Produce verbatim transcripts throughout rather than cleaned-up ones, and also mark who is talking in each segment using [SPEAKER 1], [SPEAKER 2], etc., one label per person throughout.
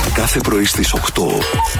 [SPEAKER 1] Κάθε πρωί στις οκτώ.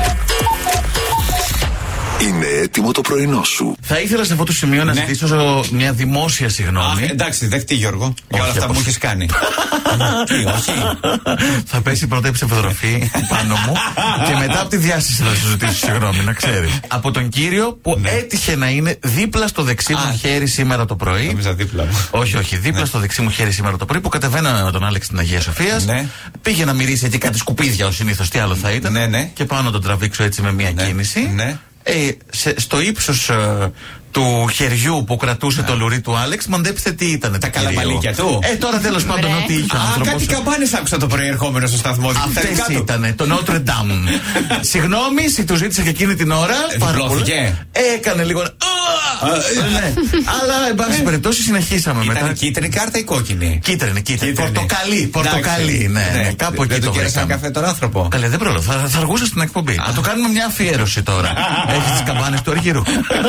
[SPEAKER 1] Είναι έτοιμο το πρωινό σου.
[SPEAKER 2] Θα ήθελα σε αυτό το σημείο να
[SPEAKER 3] ναι.
[SPEAKER 2] ζητήσω μια δημόσια συγγνώμη.
[SPEAKER 3] Α, εντάξει, δεχτεί Γιώργο. Για όλα αυτά που μου έχεις κάνει. Τι, όχι.
[SPEAKER 2] Θα πέσει πρώτα η ψευδορροφή πάνω μου και μετά από τη διάστηση θα σου ζητήσω συγγνώμη, να ξέρεις. Από τον κύριο που ναι. έτυχε να είναι δίπλα στο δεξί μου χέρι σήμερα το πρωί.
[SPEAKER 3] Νόμιζα δίπλα μου.
[SPEAKER 2] Όχι, όχι, δίπλα ναι. στο δεξί μου χέρι σήμερα το πρωί που κατεβαίναμε με τον Άλεξ στην Αγία Σοφίας. Ναι. Πήγε να μυρίσει εκεί κάτι σκουπίδια ο συνήθως, τι άλλο θα ήταν.
[SPEAKER 3] Ναι, ναι.
[SPEAKER 2] Και πάω να τον τραβήξω έτσι με μια
[SPEAKER 3] ναι.
[SPEAKER 2] κίνηση.
[SPEAKER 3] Ναι.
[SPEAKER 2] Ε, σε, στο ύψος ε, του χεριού που κρατούσε yeah. το λουρί του Άλεξ, μαντέψτε τι ήταν.
[SPEAKER 3] Τα καλαμπαλίκια του.
[SPEAKER 2] Ε, τώρα τέλος πάντων ό,τι είχε ο άνθρωπος.
[SPEAKER 3] Α, κάτι καμπάνες άκουσα το πρωί ερχόμενο στο σταθμό.
[SPEAKER 2] Αυτές ήταν, το Notre Dame. Συγγνώμη, του ζήτησα και εκείνη την ώρα.
[SPEAKER 3] Διπλώθηκε.
[SPEAKER 2] Έκανε λίγο. Ναι. Αλλά εν πάση περιπτώσει συνεχίσαμε μετά.
[SPEAKER 3] Ήταν κίτρινη κάρτα ή κόκκινη?
[SPEAKER 2] Κίτρινη, κίτρινη. Πορτοκαλί, πορτοκαλί. Ναι, κάπου εκεί το
[SPEAKER 3] βρήκαμε. Καφέ τον άνθρωπο.
[SPEAKER 2] Καλέ, δεν πρόλαβα. Θα αργούσα στην εκπομπή. Θα το κάνουμε μια αφιέρωση τώρα. Έχει τις καμπάνες του Αργυρού.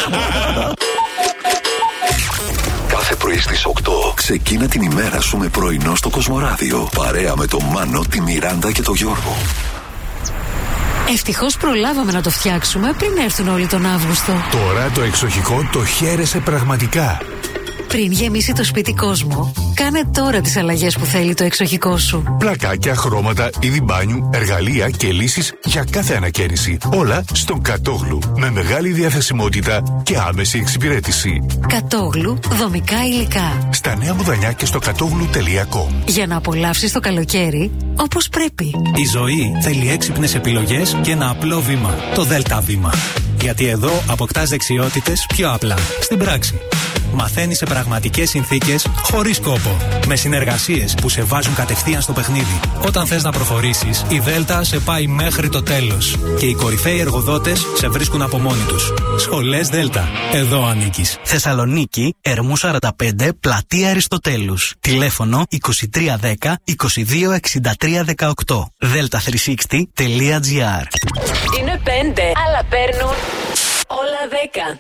[SPEAKER 1] Κάθε πρωί στις οκτώ ξεκίνα την ημέρα σου με πρωινό στο Κοσμοράδιο. Παρέα με τον Μάνο, τη Μιράντα και τον Γιώργο.
[SPEAKER 4] Ευτυχώς προλάβαμε να το φτιάξουμε πριν έρθουν όλοι τον Αύγουστο.
[SPEAKER 5] Τώρα το εξοχικό το χαίρεσαι πραγματικά.
[SPEAKER 4] Πριν γεμίσει το σπίτι κόσμο, κάνε τώρα τις αλλαγές που θέλει το εξοχικό σου.
[SPEAKER 5] Πλακάκια, χρώματα, είδη μπάνιου, εργαλεία και λύσεις για κάθε ανακαίνιση. Όλα στον Κατόγλου. Με μεγάλη διαθεσιμότητα και άμεση εξυπηρέτηση.
[SPEAKER 4] Κατόγλου, δομικά υλικά.
[SPEAKER 5] Στα Νέα Μουδανιά και στο κατόγλου τελεία κομ.
[SPEAKER 4] Για να απολαύσεις το καλοκαίρι όπως πρέπει.
[SPEAKER 6] Η ζωή θέλει έξυπνες επιλογές και ένα απλό βήμα. Το Δέλτα Βήμα. Γιατί εδώ αποκτάς δεξιότητες πιο απλά. Στην πράξη. Μαθαίνεις σε πραγματικές συνθήκες, χωρίς κόπο. Με συνεργασίες που σε βάζουν κατευθείαν στο παιχνίδι. Όταν θες να προχωρήσεις, η Δέλτα σε πάει μέχρι το τέλος. Και οι κορυφαίοι εργοδότες σε βρίσκουν από μόνοι τους. Σχολές Δέλτα. Εδώ ανήκεις.
[SPEAKER 7] Θεσσαλονίκη, Ερμού σαράντα πέντε, Πλατεία Αριστοτέλους. Τηλέφωνο είκοσι τρία δέκα είκοσι δύο εξήντα τρία δεκαοκτώ. δέλτα τριακόσια εξήντα τελεία τζι άρ.
[SPEAKER 8] Είναι πέντε, αλλά παίρνουν όλα δέκα.